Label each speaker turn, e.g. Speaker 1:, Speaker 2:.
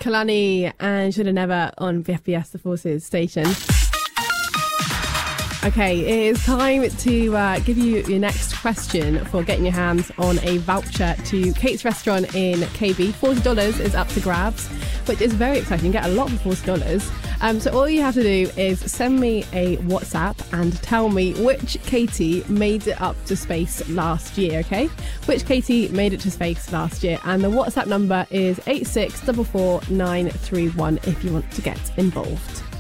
Speaker 1: Kalani and Shoulda Never on BFBS The Forces station. Okay, it is time to give you your next question for getting your hands on a voucher to Kate's Restaurant in KB. $40 is up to grabs, which is very exciting. You get a lot for $40. So all you have to do is send me a WhatsApp and tell me which Katie made it up to space last year, okay? Which Katie made it to space last year. And the WhatsApp number is 8644931 if you want to get involved.